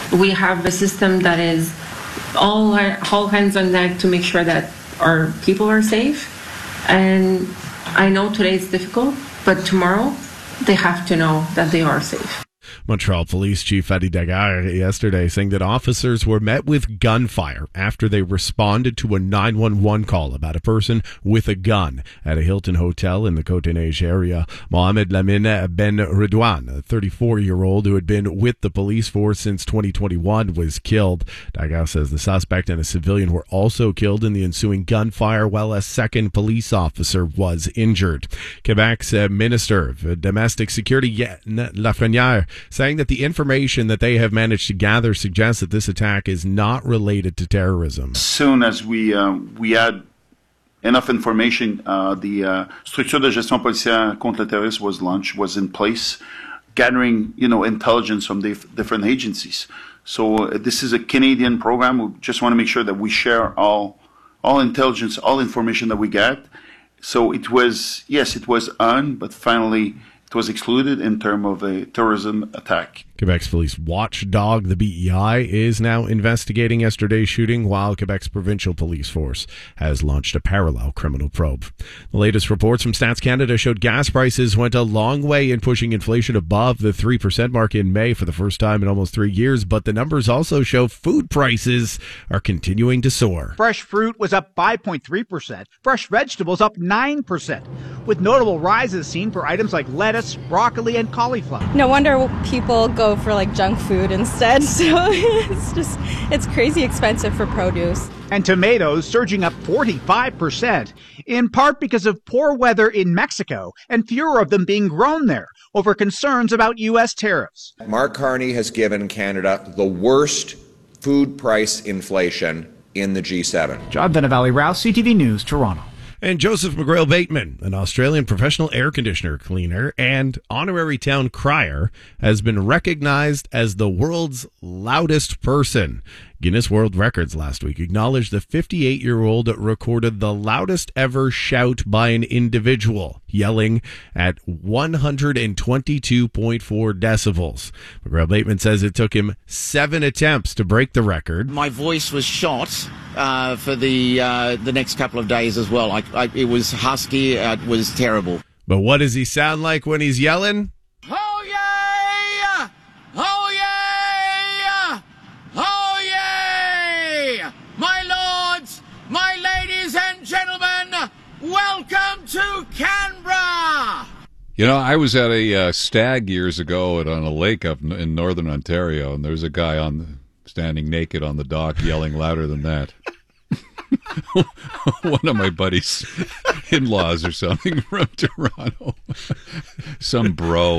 We have a system that is all hands on deck to make sure that our people are safe. And I know today it's difficult, but tomorrow they have to know that they are safe. Montreal Police Chief Adi Daguerre yesterday saying that officers were met with gunfire after they responded to a 911 call about a person with a gun at a Hilton hotel in the Côte-des-Neiges area. Mohamed Lamine Ben Redouane, a 34-year-old who had been with the police force since 2021, was killed. Daguerre says the suspect and a civilian were also killed in the ensuing gunfire, while a second police officer was injured. Quebec's Minister of Domestic Security, Lafrenière, saying that the information that they have managed to gather suggests that this attack is not related to terrorism. As soon as we had enough information, the Structure de Gestion Policière contre le Terrorisme was launched, was in place, gathering intelligence from different agencies. So this is a Canadian program. We just want to make sure that we share all intelligence, all information that we get. So it was on, but finally it was excluded in terms of a terrorism attack. Quebec's police watchdog, the BEI, is now investigating yesterday's shooting, while Quebec's provincial police force has launched a parallel criminal probe. The latest reports from Stats Canada showed gas prices went a long way in pushing inflation above the 3% mark in May for the first time in almost 3 years, but the numbers also show food prices are continuing to soar. Fresh fruit was up 5.3%, fresh vegetables up 9%, with notable rises seen for items like lettuce, broccoli, and cauliflower. No wonder people go for like junk food instead. So it's crazy expensive for produce. And tomatoes surging up 45%, in part because of poor weather in Mexico and fewer of them being grown there over concerns about U.S. tariffs. Mark Carney has given Canada the worst food price inflation in the G7. John Valley-Rouse, CTV News, Toronto. And Joseph McGrail Bateman, an Australian professional air conditioner cleaner and honorary town crier, has been recognized as the world's loudest person. Guinness World Records last week acknowledged the 58-year-old recorded the loudest ever shout by an individual, yelling at 122.4 decibels. McGrail Bateman says it took him 7 attempts to break the record. My voice was shot for the next couple of days as well. It was husky. It was terrible. But what does he sound like when he's yelling? Oh, yeah! Oh, yeah! Oh, yeah! My lords, my ladies and gentlemen, welcome to Canberra! You know, I was at a stag years ago on a lake up in northern Ontario, and there's a guy standing naked on the dock yelling louder than that. One of my buddies' in-laws or something from Toronto. Some bro.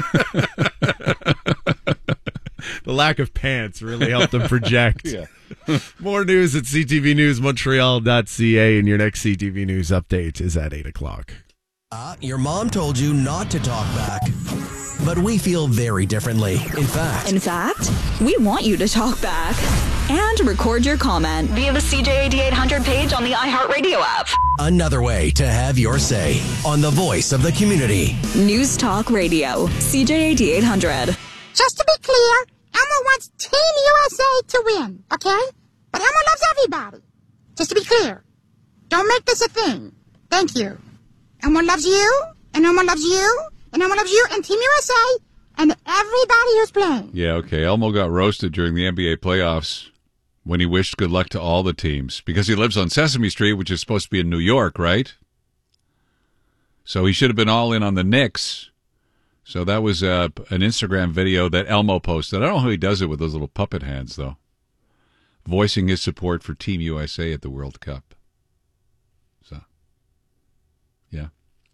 The lack of pants really helped them project. Yeah. More news at ctvnewsmontreal.ca, and your next CTV News update is at 8 o'clock. Your mom told you not to talk back, but we feel very differently. In fact, we want you to talk back and record your comment via the CJAD 800 page on the iHeartRadio app. Another way to have your say on the voice of the community. News Talk Radio, CJAD 800. Just to be clear, Elmo wants Team USA to win, okay? But Elmo loves everybody. Just to be clear, don't make this a thing. Thank you. Elmo loves you, and Elmo loves you, and Elmo loves you, and Team USA, and everybody who's playing. Yeah, okay. Elmo got roasted during the NBA playoffs when he wished good luck to all the teams because he lives on Sesame Street, which is supposed to be in New York, right? So he should have been all in on the Knicks. So that was an Instagram video that Elmo posted. I don't know how he does it with those little puppet hands, though, voicing his support for Team USA at the World Cup. So, yeah.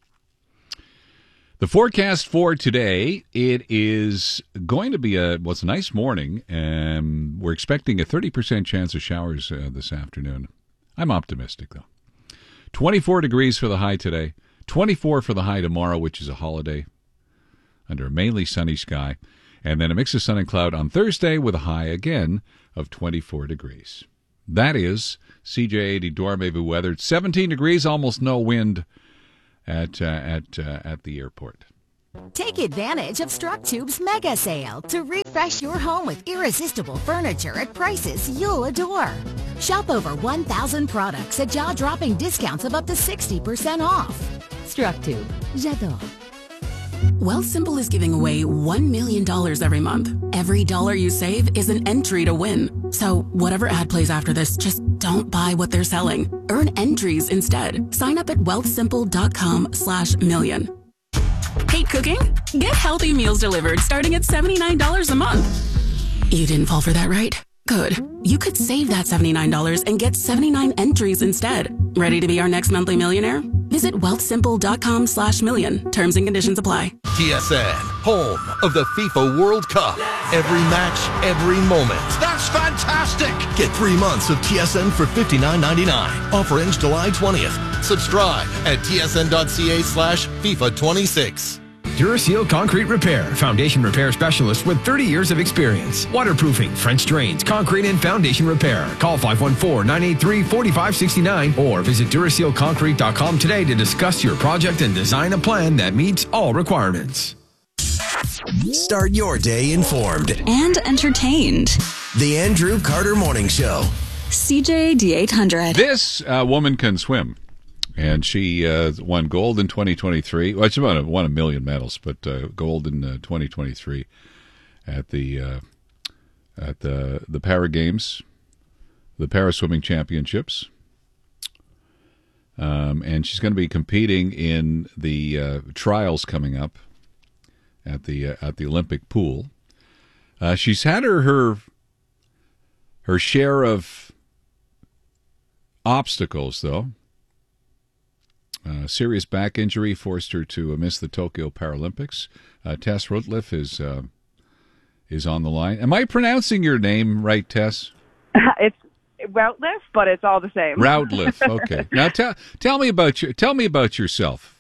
The forecast for today, it is going to be it's a nice morning, and we're expecting a 30% chance of showers this afternoon. I'm optimistic, though. 24 degrees for the high today, 24 for the high tomorrow, which is a holiday, under a mainly sunny sky, and then a mix of sun and cloud on Thursday with a high again of 24 degrees. That is CJAD Dormez-vous weather. 17 degrees, almost no wind at the airport. Take advantage of StrucTube's mega sale to refresh your home with irresistible furniture at prices you'll adore. Shop over 1,000 products at jaw-dropping discounts of up to 60% off. StrucTube. J'adore. Wealthsimple is giving away $1 million every month. Every dollar you save is an entry to win. So whatever ad plays after this, just don't buy what they're selling. Earn entries instead. Sign up at wealthsimple.com/million. Hate cooking? Get healthy meals delivered starting at $79 a month. You didn't fall for that, right? Good. You could save that $79 and get 79 entries instead. Ready to be our next monthly millionaire? Visit wealthsimple.com/million. Terms and conditions apply. TSN, home of the FIFA World Cup. Every match, every moment. That's fantastic! Get 3 months of TSN for $59.99. Offer ends July 20th. Subscribe at tsn.ca/FIFA26. Duraseal Concrete Repair, foundation repair specialist with 30 years of experience. Waterproofing, French drains, concrete and foundation repair. Call 514-983-4569 or visit DurasealConcrete.com today to discuss your project and design a plan that meets all requirements. Start your day informed and entertained. The Andrew Carter Morning Show. CJAD 800. This woman can swim. And she won gold in 2023. Well, she won a million medals, but gold in 2023 at the Para Games, the Para Swimming Championships. And she's going to be competing in the trials coming up at the Olympic pool. She's had her share of obstacles, though. Serious back injury forced her to miss the Tokyo Paralympics. Tess Routliff is on the line. Am I pronouncing your name right, Tess? It's Routliff, but it's all the same. Routliff. Okay. Now tell me about yourself.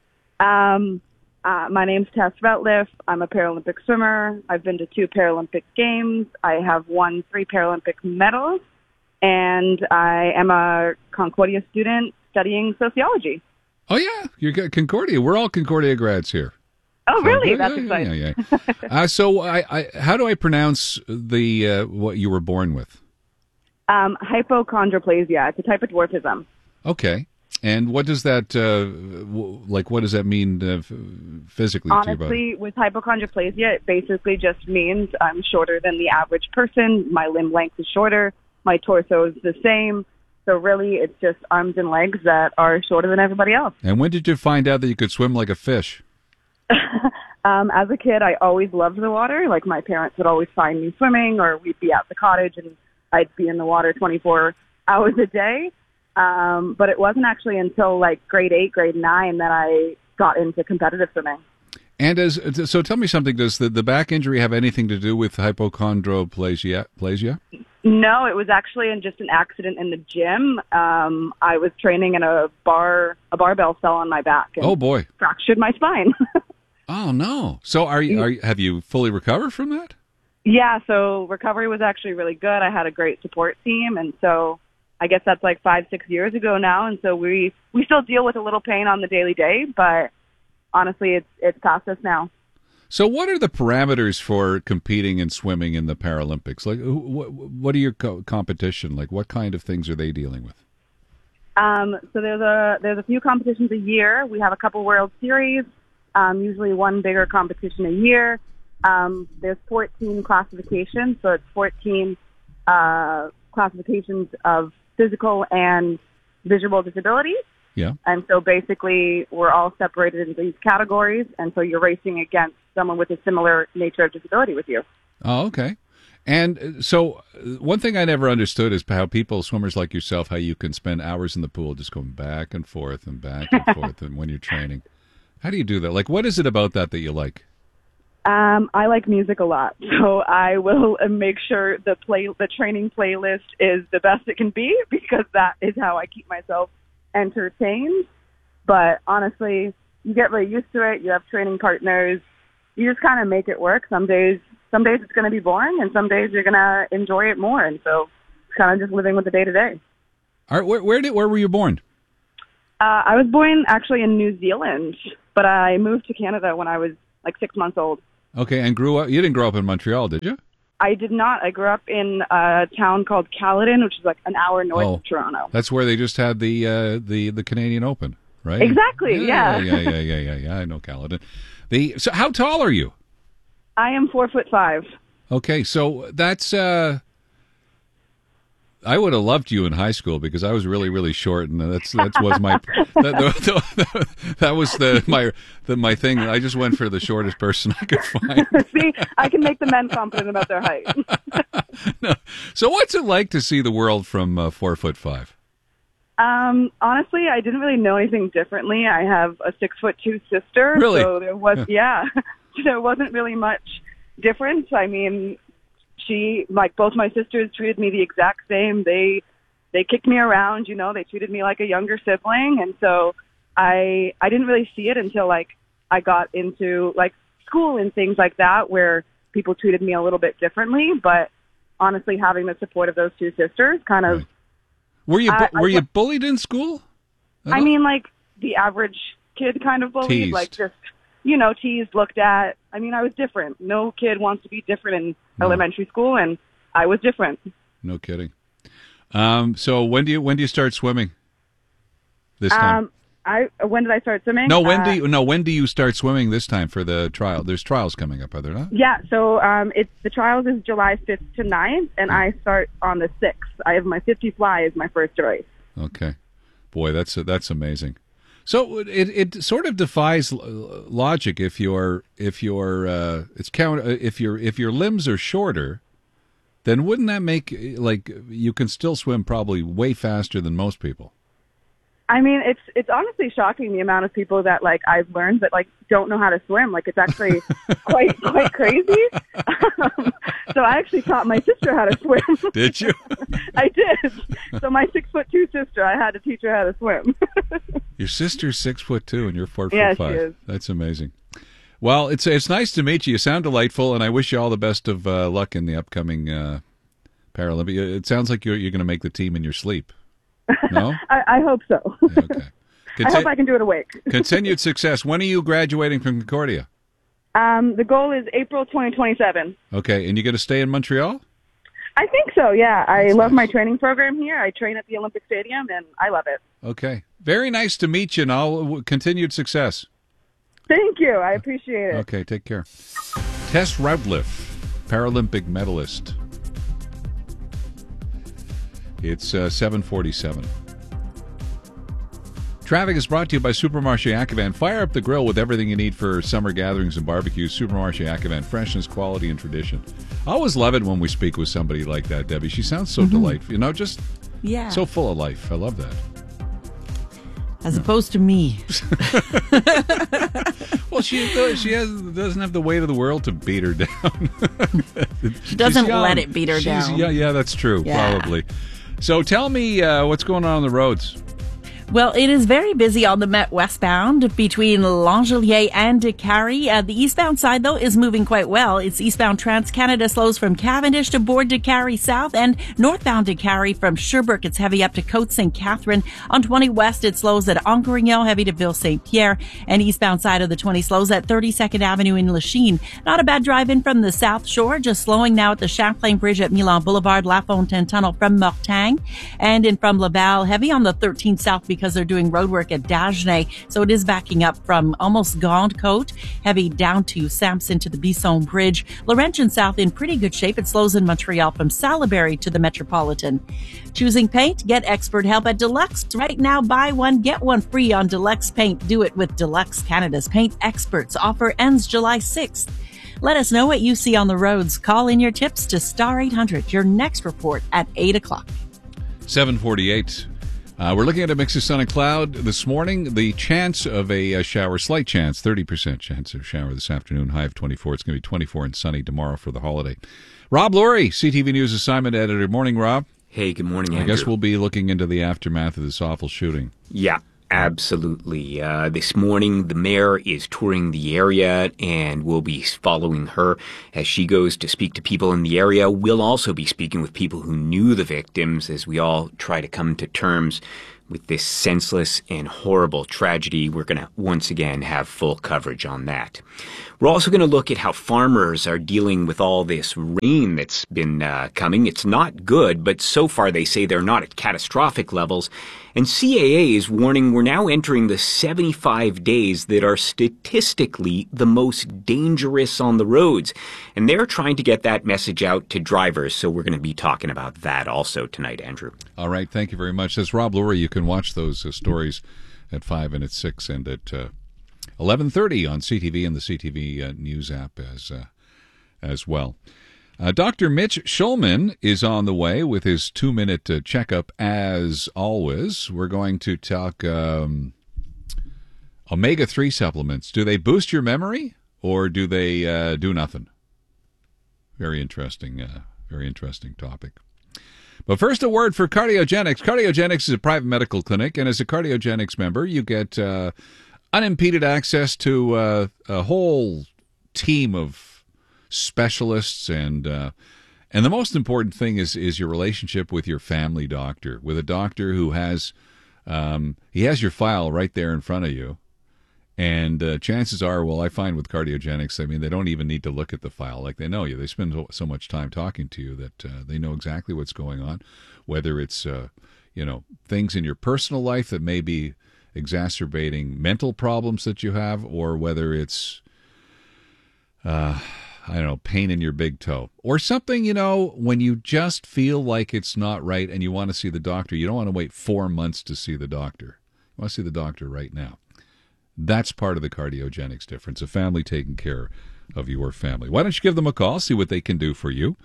My name's Tess Routliff. I'm a Paralympic swimmer. I've been to 2 Paralympic Games. I have won 3 Paralympic medals, and I am a Concordia student studying sociology. Oh, yeah. You're Concordia. We're all Concordia grads here. Oh, really? That's exciting. Yeah. So how do I pronounce the what you were born with? Hypochondroplasia. It's a type of dwarfism. Okay. And what does that, what does that mean physically Honestly, to your body? with hypochondroplasia, it basically just means I'm shorter than the average person. My limb length is shorter. My torso is the same. So really, it's just arms and legs that are shorter than everybody else. And when did you find out that you could swim like a fish? As a kid, I always loved the water. Like, my parents would always find me swimming, or we'd be at the cottage, and I'd be in the water 24 hours a day. But it wasn't actually until, like, grade 8, grade 9 that I got into competitive swimming. And so tell me something, does the back injury have anything to do with hypochondroplasia? No, it was actually just an accident in the gym. I was training in a barbell fell on my back. And oh boy! Fractured my spine. Oh no! So have you fully recovered from that? Yeah. So recovery was actually really good. I had a great support team, and so I guess that's like 5-6 years ago now. And so we still deal with a little pain on the daily day, but honestly, it's past us now. So what are the parameters for competing in swimming in the Paralympics? Like, what are your competition? Like, what kind of things are they dealing with? So there's a few competitions a year. We have a couple World Series, usually one bigger competition a year. There's 14 classifications, so it's 14 classifications of physical and visual disabilities. Yeah. And so basically we're all separated into these categories, and so you're racing against someone with a similar nature of disability with you. Oh, okay. And so one thing I never understood is how swimmers like yourself, how you can spend hours in the pool just going back and forth and back and forth and when you're training. How do you do that? Like, what is it about that you like? I like music a lot, so I will make sure the training playlist is the best it can be, because that is how I keep myself entertained. But honestly, you get really used to it. You have training partners. You just kind of make it work. Some days it's going to be boring, and some days you're going to enjoy it more. And so it's kind of just living with the day to day. All right, where were you born? I was born actually in New Zealand, but I moved to Canada when I was like 6 months old. Okay, and grew up. You didn't grow up in Montreal, did you? I did not. I grew up in a town called Caledon, which is like an hour north of Toronto. That's where they just had the Canadian Open, right? Exactly. Yeah. Yeah. I know Caledon. So how tall are you? I am 4'5". Okay, so that's. I would have loved you in high school because I was really, really short, and that was my that was my thing. I just went for the shortest person I could find. See, I can make the men confident about their height. No. So, what's it like to see the world from 4'5"? Honestly, I didn't really know anything differently. I have a 6'2" sister, really? So there was there wasn't really much difference. I mean, both my sisters treated me the exact same. They kicked me around, they treated me like a younger sibling. And so I didn't really see it until like I got into like school and things like that where people treated me a little bit differently. But honestly, having the support of those two sisters kind of. Right. Were you bullied in school? I mean, like the average kid kind of bullied, teased. Like just, teased, looked at. I mean, I was different. No kid wants to be different in elementary school, and I was different. No kidding. So when do you start swimming? This time? When did I start swimming? No, when do you start swimming this time for the trial? There's trials coming up, are there not? Yeah, so the trials is July 5th to 9th, and I start on the 6th. I have my 50 fly is my first race. Okay. Boy, that's amazing. So it sort of defies logic if your limbs are shorter, then wouldn't that make like you can still swim probably way faster than most people? I mean, it's honestly shocking the amount of people that like I've learned that like don't know how to swim. Like it's actually quite crazy. So I actually taught my sister how to swim. Did you? I did. So my 6'2" sister, I had to teach her how to swim. Your sister's 6'2" and you're 4'5". Yeah, she is. That's amazing. Well, it's nice to meet you. You sound delightful, and I wish you all the best of luck in the upcoming Paralympic. It sounds like you're going to make the team in your sleep. No? I hope so. Okay. I hope I can do it awake. Continued success. When are you graduating from Concordia? The goal is April 2027. Okay, and you're going to stay in Montreal? I think so, yeah. I love my training program here. I train at the Olympic Stadium, and I love it. Okay. Very nice to meet you, and all continued success. Thank you. I appreciate it. Okay, take care. Tess Routliff, Paralympic medalist. It's 7:47. Traffic is brought to you by Supermarché Ackevan. Fire up the grill with everything you need for summer gatherings and barbecues. Supermarché Ackevan, freshness, quality, and tradition. I always love it when we speak with somebody like that, Debbie. She sounds so delightful. Just so full of life. I love that. As opposed to me. Well, she doesn't have the weight of the world to beat her down. She doesn't let it beat her down. Yeah, that's true, probably. So tell me what's going on the roads. Well, it is very busy on the Met westbound between Langelier and Décarie. The eastbound side, though, is moving quite well. It's eastbound Trans-Canada slows from Cavendish to Bourg Décarie South, and northbound Décarie from Sherbrooke. It's heavy up to Côte St. Catherine. On 20 West, it slows at Angrignon, heavy to Ville St. Pierre, and eastbound side of the 20 slows at 32nd Avenue in Lachine. Not a bad drive in from the South Shore, just slowing now at the Champlain Bridge at Milan Boulevard, La Fontaine Tunnel from Mortagne, and in from Laval, heavy on the 13th South because they're doing road work at Dagenais. So it is backing up from almost Grande Côte, heavy down to Sampson to the Bisson Bridge. Laurentian South in pretty good shape. It slows in Montreal from Salaberry to the Metropolitan. Choosing paint? Get expert help at Deluxe. Right now, buy one, get one free on Deluxe Paint. Do it with Deluxe, Canada's paint experts. Offer ends July 6th. Let us know what you see on the roads. Call in your tips to Star 800. Your next report at 8 o'clock. 7:48. We're looking at a mix of sun and cloud this morning. The chance of a shower, slight chance, 30% chance of shower this afternoon, high of 24. It's going to be 24 and sunny tomorrow for the holiday. Rob Lurie, CTV News assignment editor. Morning, Rob. Hey, good morning, Andrew. I guess we'll be looking into the aftermath of this awful shooting. Yeah, absolutely. This morning, the mayor is touring the area, and we'll be following her as she goes to speak to people in the area. We'll also be speaking with people who knew the victims as we all try to come to terms with this senseless and horrible tragedy. We're going to once again have full coverage on that. We're also going to look at how farmers are dealing with all this rain that's been coming. It's not good, but so far they say they're not at catastrophic levels. And CAA is warning we're now entering the 75 days that are statistically the most dangerous on the roads. And they're trying to get that message out to drivers. So we're going to be talking about that also tonight, Andrew. All right. Thank you very much. That's Rob Lurie. You can watch those stories at 5 and at 6 and at 11:30 on CTV and the CTV News app as well. Dr. Mitch Schulman is on the way with his 2-minute checkup as always. We're going to talk omega-3 supplements. Do they boost your memory or do they do nothing? Very interesting topic. But first, a word for Cardiogenics. Cardiogenics is a private medical clinic, and as a Cardiogenics member, you get unimpeded access to a whole team of specialists, and the most important thing is your relationship with your family doctor, with a doctor who has he has your file right there in front of you, and chances are, well, I find with Cardiogenics, I mean, they don't even need to look at the file. Like, they know you. They spend so much time talking to you that they know exactly what's going on, whether it's things in your personal life that may be exacerbating mental problems that you have, or whether it's pain in your big toe or something, when you just feel like it's not right and you want to see the doctor. You don't want to wait 4 months to see the doctor. You want to see the doctor right now. That's part of the Cardiogenics difference, a family taking care of your family. Why don't you give them a call, see what they can do for you.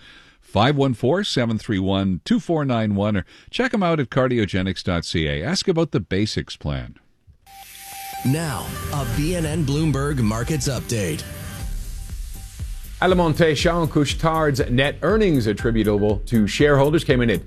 514-731-2491, or check them out at cardiogenics.ca. Ask about the Basics plan. Now, a BNN Bloomberg Markets Update. Alimentation Couche-Tard's net earnings attributable to shareholders came in at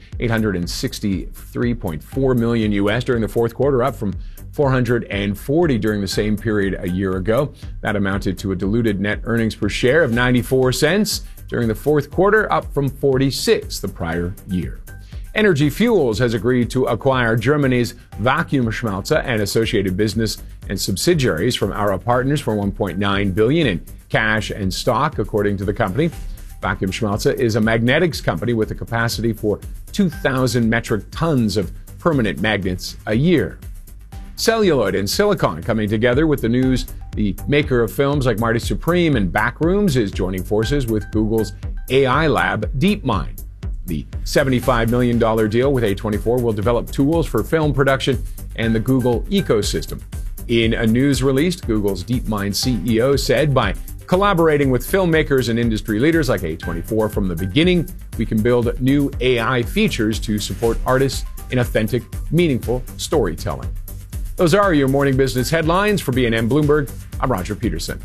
$863.4 million US during the fourth quarter, up from $440 during the same period a year ago. That amounted to a diluted net earnings per share of 94 cents during the fourth quarter, up from 46 the prior year. Energy Fuels has agreed to acquire Germany's Vakuumschmelze and associated business and subsidiaries from Ara Partners for $1.9 billion in cash and stock, according to the company. Vakuumschmelze is a magnetics company with a capacity for 2,000 metric tons of permanent magnets a year. Celluloid and Silicon coming together with the news. The maker of films like Marty Supreme and Backrooms is joining forces with Google's AI lab DeepMind. The $75 million deal with A24 will develop tools for film production and the Google ecosystem. In a news release, Google's DeepMind CEO said, by collaborating with filmmakers and industry leaders like A24 from the beginning, we can build new AI features to support artists in authentic, meaningful storytelling. Those are your morning business headlines. For BNN Bloomberg, I'm Roger Peterson.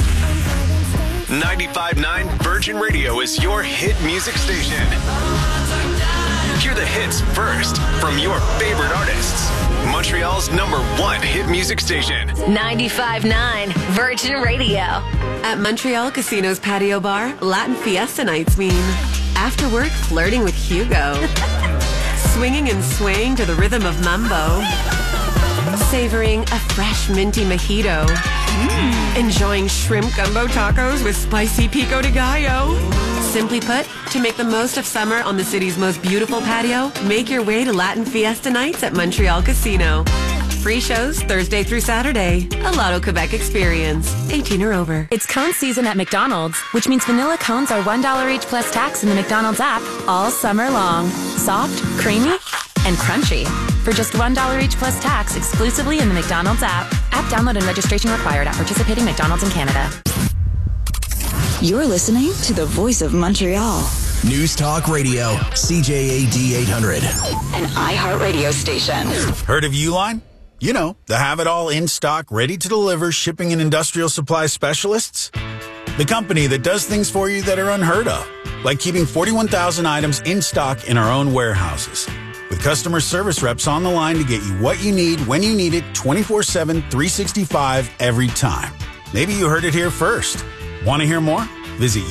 95.9 Virgin Radio is your hit music station. Hear the hits first from your favorite artists. Montreal's #1 hit music station. 95.9 Virgin Radio. At Montreal Casino's patio bar, Latin Fiesta nights mean after work flirting with Hugo. Swinging and swaying to the rhythm of mambo. Savoring a fresh minty mojito. Enjoying shrimp gumbo tacos with spicy pico de gallo. Simply put, to make the most of summer on the city's most beautiful patio, make your way to Latin Fiesta nights at Montreal Casino. Free shows Thursday through Saturday. A Lotto Quebec experience. 18 or over. It's cone season at McDonald's, which means vanilla cones are $1 each plus tax in the McDonald's app all summer long. Soft, creamy, and crunchy. For just $1 each plus tax exclusively in the McDonald's app. App download and registration required at participating McDonald's in Canada. You're listening to the voice of Montreal. News Talk Radio, CJAD 800. An iHeartRadio station. Heard of Uline? You know, the have-it-all in-stock, ready-to-deliver shipping and industrial supply specialists. The company that does things for you that are unheard of, like keeping 41,000 items in stock in our own warehouses. With customer service reps on the line to get you what you need, when you need it, 24/7, 365, every time. Maybe you heard it here first. Want to hear more? Visit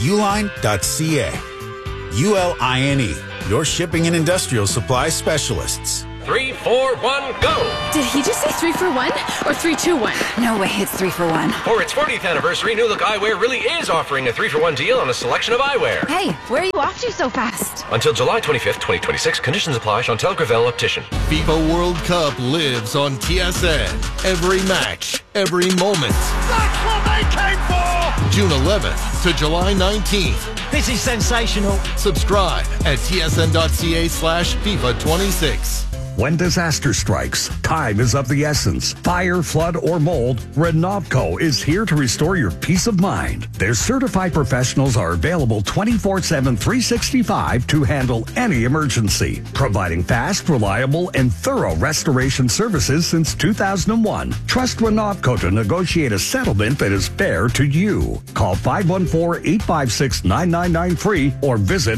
uline.ca. ULINE, your shipping and industrial supply specialists. 3, 4, 1, go! Did he just say 3 for 1 or 3, 2, 1? No way, it's 3 for 1. For its 40th anniversary, New Look Eyewear really is offering a 3 for 1 deal on a selection of eyewear. Hey, where are you off to so fast? Until July 25th, 2026. Conditions apply. Chantal Gravel, Optician. FIFA World Cup lives on TSN. Every match, every moment. That's what they came for! June 11th to July 19th. This is sensational. Subscribe at tsn.ca/FIFA26. When disaster strikes, time is of the essence. Fire, flood, or mold, Renovco is here to restore your peace of mind. Their certified professionals are available 24/7, 365 to handle any emergency, providing fast, reliable, and thorough restoration services since 2001. Trust Renovco to negotiate a settlement that is fair to you. Call 514-856-9993 or visit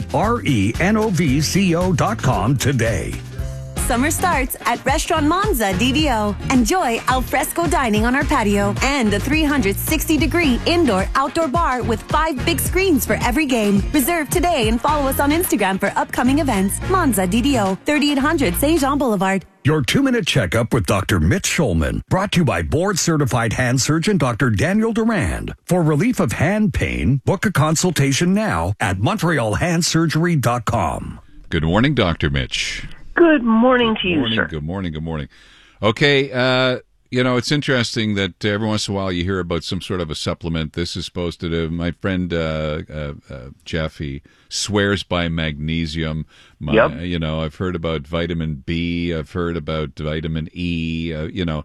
renovco.com today. Summer starts at Restaurant Monza DDO. Enjoy alfresco dining on our patio and a 360-degree indoor-outdoor bar with 5 big screens for every game. Reserve today and follow us on Instagram for upcoming events. Monza DDO, 3800 St. Jean Boulevard. Your 2-minute checkup with Dr. Mitch Schulman, brought to you by board-certified hand surgeon Dr. Daniel Durand. For relief of hand pain, book a consultation now at MontrealHandSurgery.com. Good morning, Dr. Mitch. Good morning to you, sir. Good morning. Okay, it's interesting that every once in a while you hear about some sort of a supplement. This is supposed to do. My friend Jeff, he swears by magnesium. I've heard about vitamin B. I've heard about vitamin E.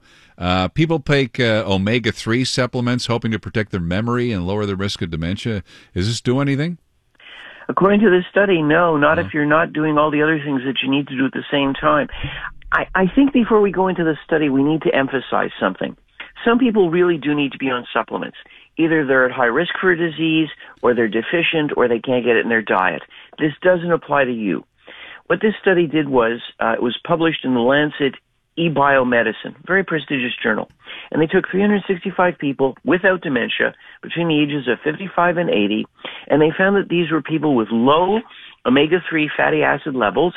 People take omega-3 supplements hoping to protect their memory and lower the risk of dementia. Does this do anything? According to this study, no, not if you're not doing all the other things that you need to do at the same time. I think before we go into the study, we need to emphasize something. Some people really do need to be on supplements. Either they're at high risk for a disease, or they're deficient, or they can't get it in their diet. This doesn't apply to you. What this study did was, it was published in the Lancet eBiomedicine, very prestigious journal. And they took 365 people without dementia between the ages of 55 and 80, and they found that these were people with low omega-3 fatty acid levels,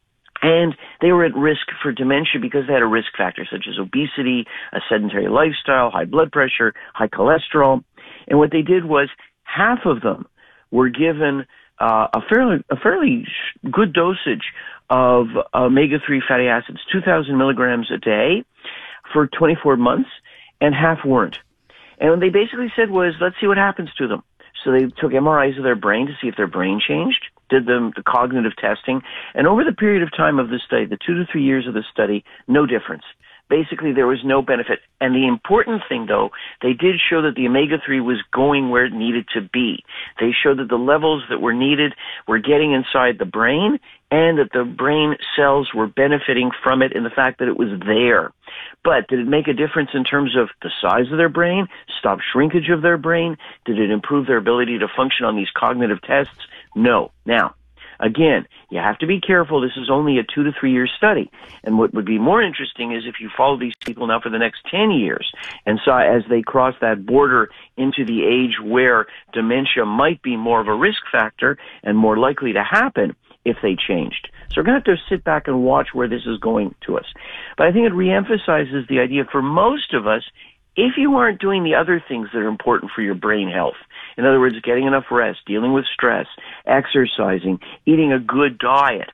and they were at risk for dementia because they had a risk factor such as obesity, a sedentary lifestyle, high blood pressure, high cholesterol. And what they did was half of them were given a fairly good dosage of omega-3 fatty acids, 2,000 milligrams a day for 24 months, and half weren't. And what they basically said was, let's see what happens to them. So they took MRIs of their brain to see if their brain changed, did the cognitive testing, and over the period of time of the study, the 2 to 3 years of the study, no difference. Basically, there was no benefit. And the important thing, though, they did show that the omega-3 was going where it needed to be. They showed that the levels that were needed were getting inside the brain, and that the brain cells were benefiting from it in the fact that it was there. But did it make a difference in terms of the size of their brain, stop shrinkage of their brain? Did it improve their ability to function on these cognitive tests? No. Now, again, you have to be careful. This is only a 2 to 3 year study. And what would be more interesting is if you follow these people now for the next 10 years and saw as they cross that border into the age where dementia might be more of a risk factor and more likely to happen if they changed. So we're going to have to sit back and watch where this is going to us. But I think it reemphasizes the idea for most of us, if you aren't doing the other things that are important for your brain health, in other words, getting enough rest, dealing with stress, exercising, eating a good diet,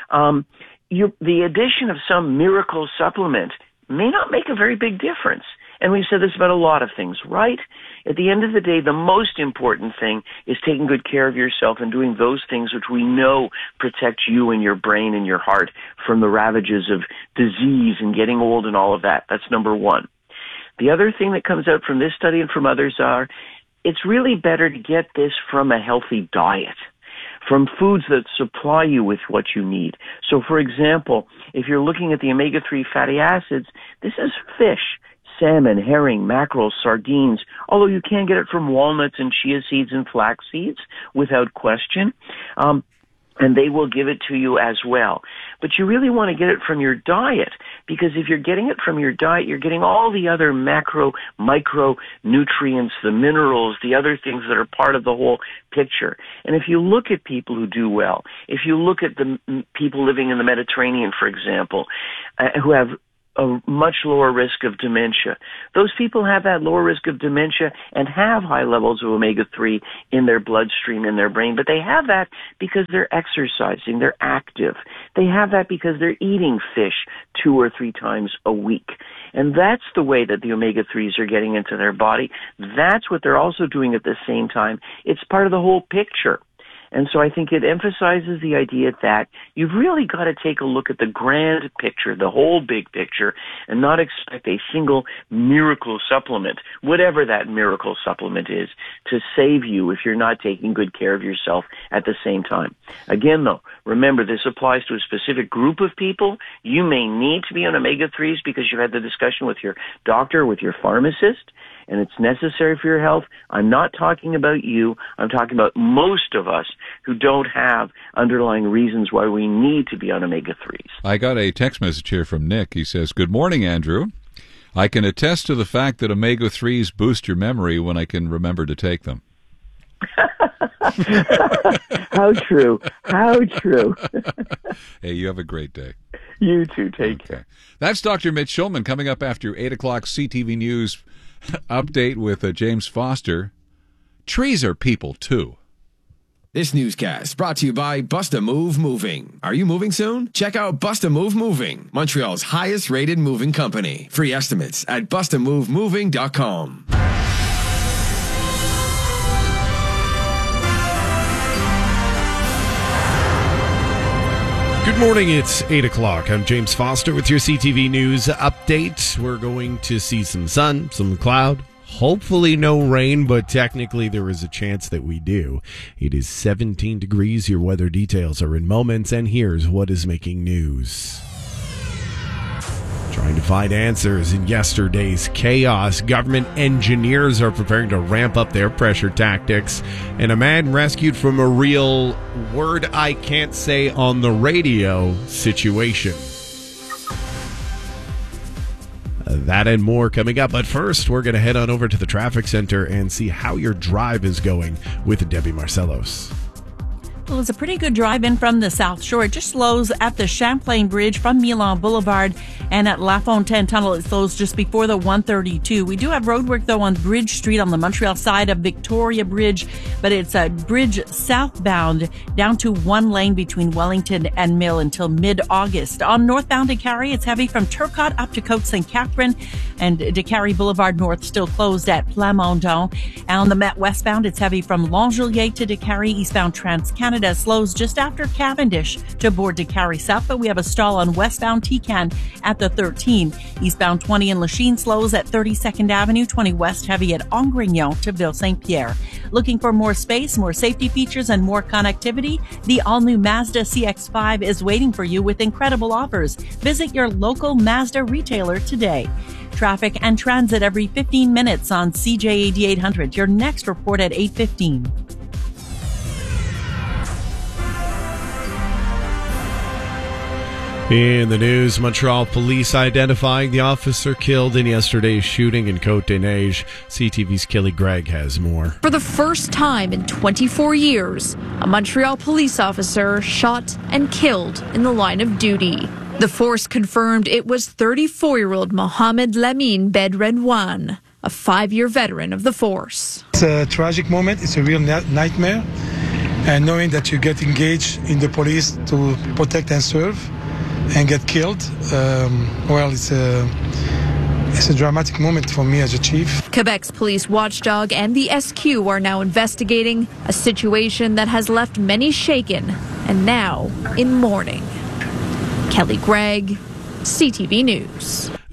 the addition of some miracle supplement may not make a very big difference. And we've said this about a lot of things, right? At the end of the day, the most important thing is taking good care of yourself and doing those things which we know protect you and your brain and your heart from the ravages of disease and getting old and all of that. That's number one. The other thing that comes out from this study and from others are, it's really better to get this from a healthy diet, from foods that supply you with what you need. So, for example, if you're looking at the omega-3 fatty acids, this is fish, salmon, herring, mackerel, sardines, although you can get it from walnuts and chia seeds and flax seeds without question. And they will give it to you as well. But you really want to get it from your diet because if you're getting it from your diet, you're getting all the other macro, micro nutrients, the minerals, the other things that are part of the whole picture. And if you look at people who do well, if you look at the people living in the Mediterranean, for example, who have a much lower risk of dementia. Those people have that lower risk of dementia and have high levels of omega-3 in their bloodstream, in their brain, but they have that because they're exercising, they're active. They have that because they're eating fish 2 or 3 times a week. And that's the way that the omega-3s are getting into their body. That's what they're also doing at the same time. It's part of the whole picture. And so I think it emphasizes the idea that you've really got to take a look at the grand picture, the whole big picture, and not expect a single miracle supplement, whatever that miracle supplement is, to save you if you're not taking good care of yourself at the same time. Again, though, remember, this applies to a specific group of people. You may need to be on omega-3s because you had the discussion with your doctor, with your pharmacist, and it's necessary for your health. I'm not talking about you. I'm talking about most of us who don't have underlying reasons why we need to be on omega-3s. I got a text message here from Nick. He says, "Good morning, Andrew. I can attest to the fact that omega-3s boost your memory when I can remember to take them." How true. How true. Hey, you have a great day. You too. Take care. That's Dr. Mitch Schulman coming up after 8 o'clock CTV News update with James Foster. Trees are people, too. This newscast brought to you by Bust-A-Move Moving. Are you moving soon? Check out Bust-A-Move Moving, Montreal's highest rated moving company. Free estimates at bustamovemoving.com. Good morning, it's 8 o'clock. I'm James Foster with your CTV News update. We're going to see some sun, some cloud, hopefully no rain, but technically there is a chance that we do. It is 17 degrees. Your weather details are in moments, and here's what is making news. Trying to find answers in yesterday's chaos, government engineers are preparing to ramp up their pressure tactics, and a man rescued from a real word I can't say on the radio situation. That and more coming up, but first we're going to head on over to the traffic center and see how your drive is going with Debbie Marcellos. Well, it's a pretty good drive in from the South Shore. It just slows at the Champlain Bridge from Milan Boulevard, and at La Fontaine Tunnel it slows just before the 132. We do have roadwork, though, on Bridge Street on the Montreal side of Victoria Bridge, but it's a bridge southbound down to 1 lane between Wellington and Mill until mid-August. On northbound DeCarry, it's heavy from Turcotte up to Côte St. Catherine, and DeCarry Boulevard North still closed at Plamondon. On the Met westbound, it's heavy from Longjulier to DeCarry. Eastbound Trans-Canada slows just after Cavendish to board DeCarry South, but we have a stall on westbound Tecan at the 13. Eastbound 20 in Lachine slows at 32nd Avenue, 20 west heavy at Angrignon to Ville-Saint-Pierre. Looking for more space, more safety features, and more connectivity? The all-new Mazda CX-5 is waiting for you with incredible offers. Visit your local Mazda retailer today. Traffic and transit every 15 minutes on CJAD 800. Your next report at 8:15. In the news, Montreal police identifying the officer killed in yesterday's shooting in Côte-des-Neiges. CTV's Kelly Gregg has more. For the first time in 24 years, a Montreal police officer shot and killed in the line of duty. The force confirmed it was 34-year-old Mohamed Lamine Bedredouane, a 5-year veteran of the force. It's a tragic moment. It's a real nightmare. And knowing that you get engaged in the police to protect and serve, and get killed, it's a dramatic moment for me as a chief. Quebec's police watchdog and the SQ are now investigating a situation that has left many shaken and now in mourning. Kelly Gregg, CTV News.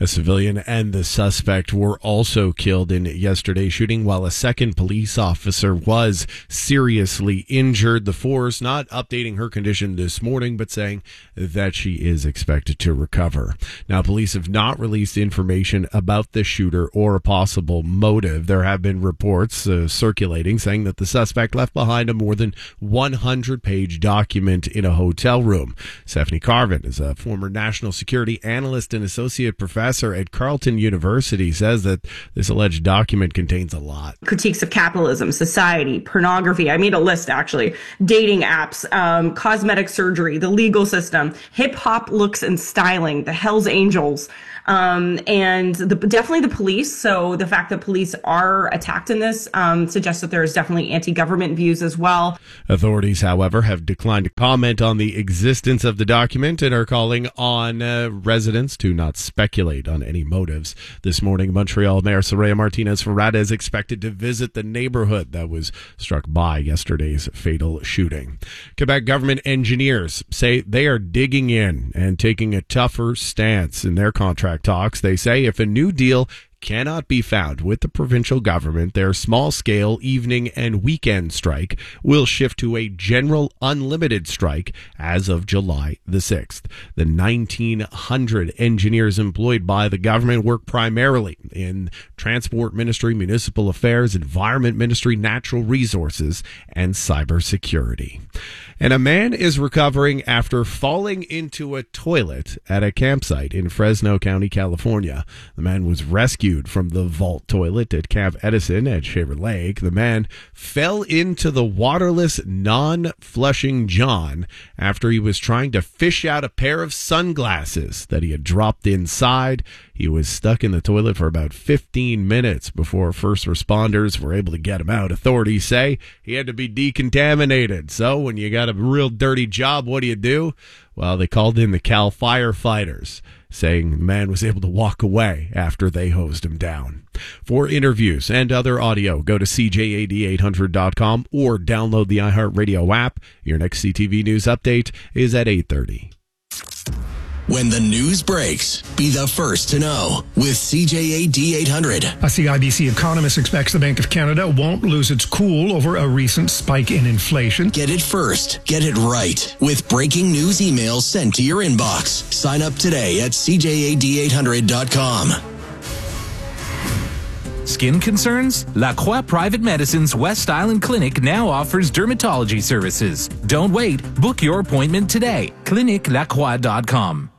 A civilian and the suspect were also killed in yesterday's shooting, while a second police officer was seriously injured. The force not updating her condition this morning, but saying that she is expected to recover. Now, police have not released information about the shooter or a possible motive. There have been reports circulating saying that the suspect left behind a more than 100-page document in a hotel room. Stephanie Carvin is a former national security analyst and associate professor at Carleton University, says that this alleged document contains a lot. Critiques of capitalism, society, pornography. I made a list, actually. Dating apps, cosmetic surgery, the legal system, hip-hop looks and styling, the Hells Angels, and definitely the police. So the fact that police are attacked in this suggests that there is definitely anti-government views as well. Authorities, however, have declined to comment on the existence of the document and are calling on residents to not speculate on any motives. This morning, Montreal Mayor Soraya Martinez-Ferrada is expected to visit the neighborhood that was struck by yesterday's fatal shooting. Quebec government engineers say they are digging in and taking a tougher stance in their contract talks. They say if a new deal cannot be found with the provincial government, their small-scale evening and weekend strike will shift to a general unlimited strike as of July the 6th. The 1,900 engineers employed by the government work primarily in Transport Ministry, Municipal Affairs, Environment Ministry, Natural Resources, and Cybersecurity. And a man is recovering after falling into a toilet at a campsite in Fresno County, California. The man was rescued from the vault toilet at Camp Edison at Shaver Lake. The man fell into the waterless, non-flushing John after he was trying to fish out a pair of sunglasses that he had dropped inside. He was stuck in the toilet for about 15 minutes before first responders were able to get him out. Authorities say he had to be decontaminated. So when you got a real dirty job, what do? Well, they called in the Cal firefighters, saying the man was able to walk away after they hosed him down. For interviews and other audio, go to CJAD800.com or download the iHeartRadio app. Your next CTV News update is at 8:30. When the news breaks, be the first to know with CJAD 800. A CIBC economist expects the Bank of Canada won't lose its cool over a recent spike in inflation. Get it first. Get it right. With breaking news emails sent to your inbox. Sign up today at CJAD800.com. Skin concerns? La Croix Private Medicine's West Island Clinic now offers dermatology services. Don't wait. Book your appointment today. ClinicLaCroix.com.